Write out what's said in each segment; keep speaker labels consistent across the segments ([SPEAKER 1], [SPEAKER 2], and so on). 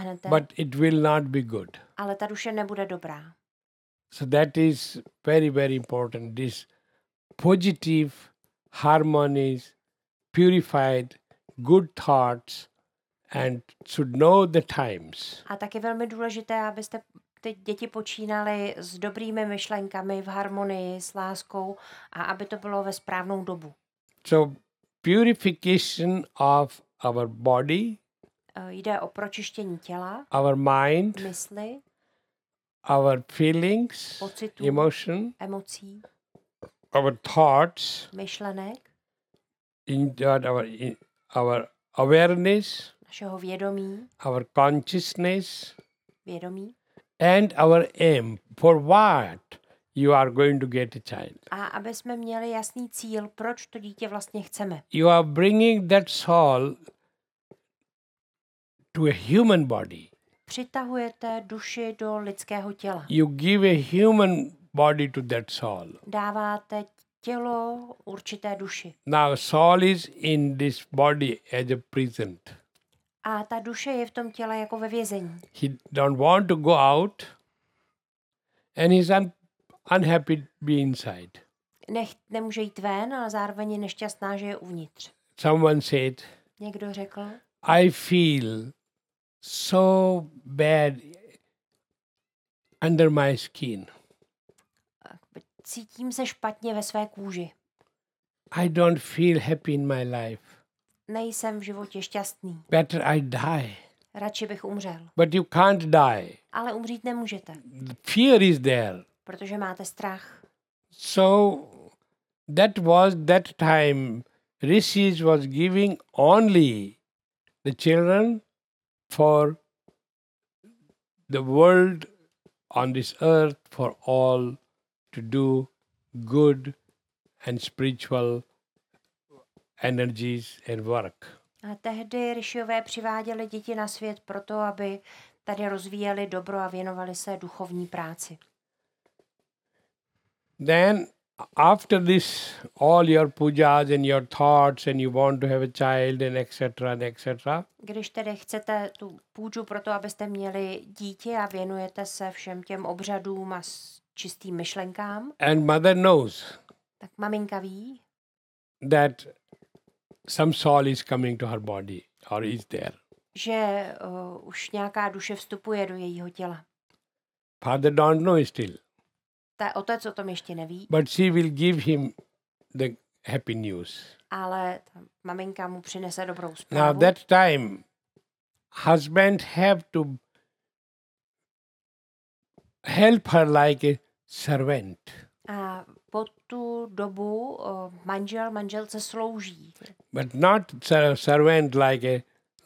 [SPEAKER 1] dosáhnete,
[SPEAKER 2] but it will not be good.
[SPEAKER 1] ale ta duše nebude dobrá.
[SPEAKER 2] So that is very, very important. This positive, harmonious, purified, good thoughts, and should know the times.
[SPEAKER 1] A tak je velmi důležité, abyste ty děti počínali s dobrými myšlenkami, v harmonii, s láskou a aby to bylo ve správnou dobu.
[SPEAKER 2] So purification of our body,
[SPEAKER 1] Jde o pročištění těla,
[SPEAKER 2] our mind,
[SPEAKER 1] mysli,
[SPEAKER 2] our feelings,
[SPEAKER 1] pocitů,
[SPEAKER 2] emotion,
[SPEAKER 1] emocí,
[SPEAKER 2] our thoughts,
[SPEAKER 1] myšlenek,
[SPEAKER 2] our awareness,
[SPEAKER 1] našeho vědomí,
[SPEAKER 2] our consciousness,
[SPEAKER 1] vědomí
[SPEAKER 2] and our aim for what you are going to get a child.
[SPEAKER 1] a aby jsme měli jasný cíl, proč to dítě vlastně chceme.
[SPEAKER 2] You are bringing that soul to a human body.
[SPEAKER 1] Přitahujete duši do lidského těla.
[SPEAKER 2] You give a human body to that soul.
[SPEAKER 1] Dáváte tělo určité duši.
[SPEAKER 2] Now soul is in this body as a prison.
[SPEAKER 1] A ta duše je v tom těle jako ve vězení.
[SPEAKER 2] He don't want to go out and he's unhappy to be inside.
[SPEAKER 1] Nemůže jít ven, ale zároveň je nešťastná, že je uvnitř.
[SPEAKER 2] Someone said,
[SPEAKER 1] Někdo řekl,
[SPEAKER 2] I feel so bad under my skin.
[SPEAKER 1] cítím se špatně ve své kůži.
[SPEAKER 2] I don't feel happy in my life.
[SPEAKER 1] Nejsem v životě šťastný.
[SPEAKER 2] Better I die.
[SPEAKER 1] Radši bych umřel.
[SPEAKER 2] But you can't die.
[SPEAKER 1] Ale umřít nemůžete,
[SPEAKER 2] The fear is there.
[SPEAKER 1] protože máte strach.
[SPEAKER 2] So that time rishis was giving only the children for the world on this earth for all to do good and spiritual energies and work.
[SPEAKER 1] A tehdy Rishiové přiváděli děti na svět proto, aby tady rozvíjeli dobro a věnovali se duchovní práci.
[SPEAKER 2] Then after this, all your pujas and your thoughts and you want to have a child and etc.
[SPEAKER 1] Když tedy chcete tu půjču proto, abyste měli dítě a věnujete se všem těm obřadům a čistým myšlenkám,
[SPEAKER 2] And mother knows
[SPEAKER 1] tak maminka ví,
[SPEAKER 2] that some soul is coming to her body or is there.
[SPEAKER 1] že už nějaká duše vstupuje do jejího těla.
[SPEAKER 2] Father don't know still,
[SPEAKER 1] Otec o tom ještě neví,
[SPEAKER 2] but she will give him the happy news.
[SPEAKER 1] ale ta maminka mu přinese dobrou
[SPEAKER 2] Now
[SPEAKER 1] zprávu.
[SPEAKER 2] that time, husband have to help her like a servant.
[SPEAKER 1] A po tu dobu manželce slouží.
[SPEAKER 2] But not servant like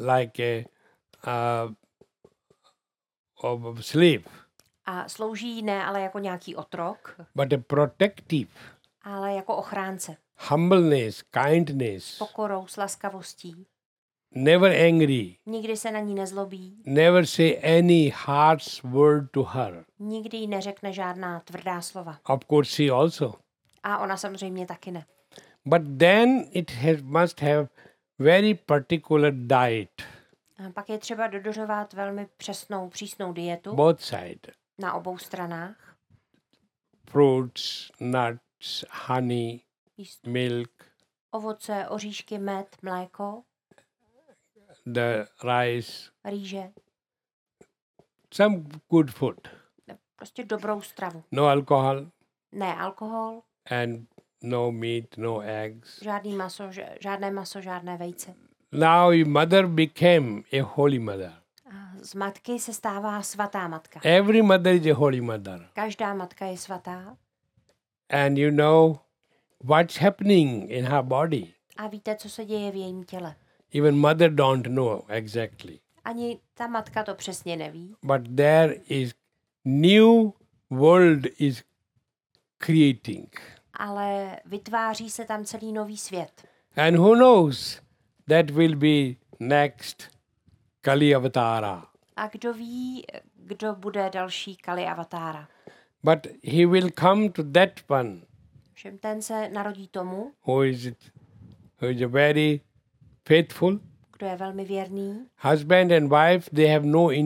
[SPEAKER 2] a slave,
[SPEAKER 1] A slouží ne ale jako nějaký otrok,
[SPEAKER 2] but a protective,
[SPEAKER 1] ale jako ochránce.
[SPEAKER 2] humbleness, kindness,
[SPEAKER 1] Pokorou, s laskavostí.
[SPEAKER 2] never angry,
[SPEAKER 1] Nikdy se na ní nezlobí.
[SPEAKER 2] never say any harsh word to her.
[SPEAKER 1] Nikdy jí neřekne žádná tvrdá slova.
[SPEAKER 2] Of course, she also.
[SPEAKER 1] A ona samozřejmě taky ne.
[SPEAKER 2] But then it must have very particular diet,
[SPEAKER 1] A pak je třeba dodržovat velmi přísnou dietu
[SPEAKER 2] both sides.
[SPEAKER 1] na obou stranách.
[SPEAKER 2] Fruits, nuts, honey,
[SPEAKER 1] Jíst
[SPEAKER 2] milk,
[SPEAKER 1] ovoce, oříšky, med, mléko,
[SPEAKER 2] the rice,
[SPEAKER 1] rýže.
[SPEAKER 2] some good food.
[SPEAKER 1] Prostě dobrou stravu.
[SPEAKER 2] No alcohol
[SPEAKER 1] Ne alkohol,
[SPEAKER 2] and no meat, no eggs.
[SPEAKER 1] žádné maso, žádné vejce.
[SPEAKER 2] Now your mother became a holy mother.
[SPEAKER 1] A z matky se stává svatá matka.
[SPEAKER 2] Every mother is a holy mother.
[SPEAKER 1] Každá matka je svatá.
[SPEAKER 2] And you know what's happening in her body.
[SPEAKER 1] A víte, co se děje v jejím těle.
[SPEAKER 2] Even mother don't know exactly.
[SPEAKER 1] Ani ta matka to přesně neví,
[SPEAKER 2] But there is new world is creating.
[SPEAKER 1] ale vytváří se tam celý nový svět.
[SPEAKER 2] And who knows, that will be next Kali Avatara.
[SPEAKER 1] A kdo ví, kdo bude další Kali Avatára.
[SPEAKER 2] But he will come to that one
[SPEAKER 1] Všem ten se narodí tomu,
[SPEAKER 2] who is a very faithful
[SPEAKER 1] kdo je velmi věrný,
[SPEAKER 2] husband and wife. They have no